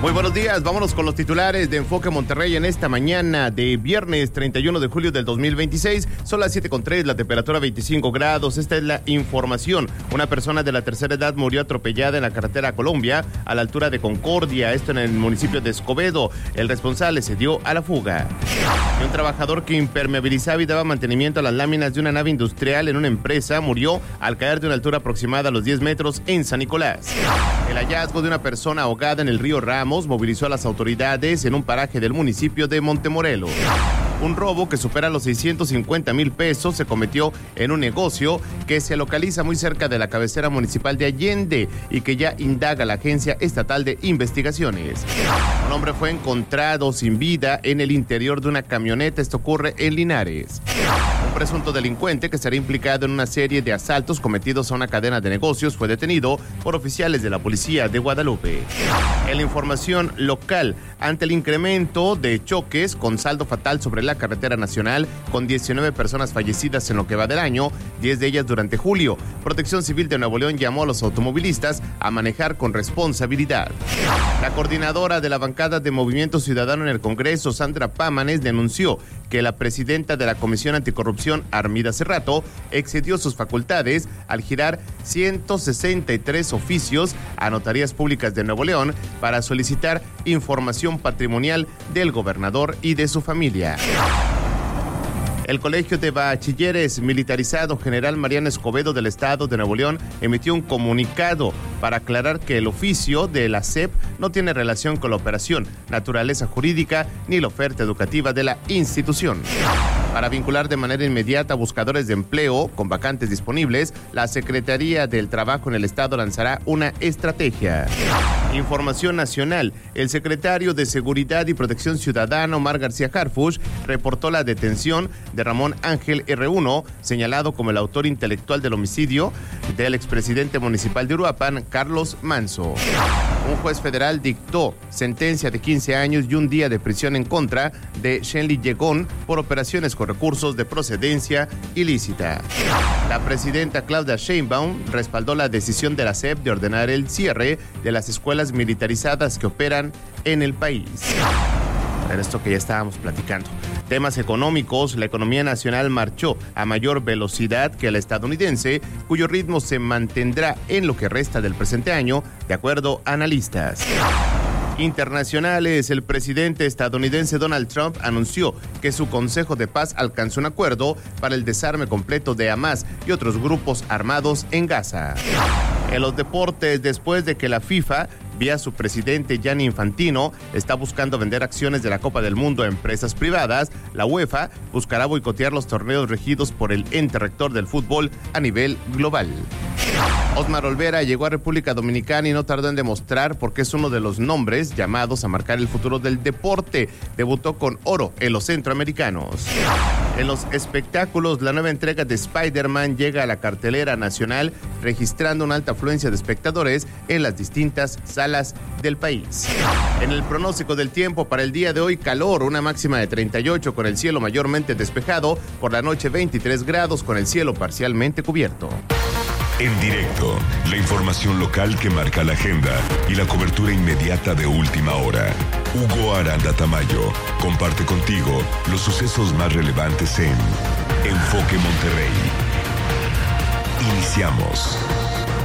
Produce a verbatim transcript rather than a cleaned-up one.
Muy buenos días, vámonos con los titulares de Enfoque Monterrey en esta mañana de viernes treinta y uno de julio del dos mil veintiséis. Son las siete con tres, la temperatura veinticinco grados. Esta es la información. Una persona de la tercera edad murió atropellada en la carretera a Colombia, a la altura de Concordia, esto en el municipio de Escobedo. El responsable se dio a la fuga. Y un trabajador que impermeabilizaba y daba mantenimiento a las láminas de una nave industrial en una empresa murió al caer de una altura aproximada a los diez metros en San Nicolás. El hallazgo de una persona ahogada en el río Ramos movilizó a las autoridades en un paraje del municipio de Montemorelos. Un robo que supera los seiscientos cincuenta mil pesos se cometió en un negocio que se localiza muy cerca de la cabecera municipal de Allende y que ya indaga la Agencia Estatal de Investigaciones. Un hombre fue encontrado sin vida en el interior de una camioneta. Esto ocurre en Linares. Un presunto delincuente que será implicado en una serie de asaltos cometidos a una cadena de negocios fue detenido por oficiales de la policía de Guadalupe. En la información local, ante el incremento de choques con saldo fatal sobre la carretera nacional, con diecinueve personas fallecidas en lo que va del año, diez de ellas durante julio, Protección Civil de Nuevo León llamó a los automovilistas a manejar con responsabilidad. La coordinadora de la bancada de Movimiento Ciudadano en el Congreso, Sandra Pámanes, denunció que la presidenta de la Comisión Anticorrupción, Armida Cerrato, excedió sus facultades al girar ciento sesenta y tres oficios a notarías públicas de Nuevo León para solicitar información patrimonial del gobernador y de su familia. El Colegio de Bachilleres Militarizado General Mariano Escobedo del Estado de Nuevo León emitió un comunicado para aclarar que el oficio de la S E P no tiene relación con la operación, naturaleza jurídica ni la oferta educativa de la institución. Para vincular de manera inmediata a buscadores de empleo con vacantes disponibles, la Secretaría del Trabajo en el Estado lanzará una estrategia. Información nacional. El secretario de Seguridad y Protección Ciudadana, Omar García Harfuch, reportó la detención de Ramón Ángel erre uno, señalado como el autor intelectual del homicidio del expresidente municipal de Uruapan, Carlos Manso. Un juez federal dictó sentencia de quince años y un día de prisión en contra de Shenli Yegón por operaciones con recursos de procedencia ilícita. La presidenta Claudia Sheinbaum respaldó la decisión de la S E P de ordenar el cierre de las escuelas militarizadas que operan en el país. En esto que ya estábamos platicando. Temas económicos, la economía nacional marchó a mayor velocidad que la estadounidense, cuyo ritmo se mantendrá en lo que resta del presente año, de acuerdo a analistas. Internacionales, el presidente estadounidense Donald Trump anunció que su Consejo de Paz alcanzó un acuerdo para el desarme completo de Hamas y otros grupos armados en Gaza. En los deportes, después de que la FIFA, vía su presidente Gianni Infantino, está buscando vender acciones de la Copa del Mundo a empresas privadas, la UEFA buscará boicotear los torneos regidos por el ente rector del fútbol a nivel global. Osmar Olvera llegó a República Dominicana y no tardó en demostrar por qué es uno de los nombres llamados a marcar el futuro del deporte. Debutó con oro en los centroamericanos. En los espectáculos, la nueva entrega de Spider-Man llega a la cartelera nacional, registrando una alta afluencia de espectadores en las distintas salas del país. En el pronóstico del tiempo para el día de hoy, calor, una máxima de treinta y ocho con el cielo mayormente despejado, por la noche veintitrés grados con el cielo parcialmente cubierto. En directo, la información local que marca la agenda y la cobertura inmediata de última hora. Hugo Aranda Tamayo comparte contigo los sucesos más relevantes en Enfoque Monterrey. Iniciamos.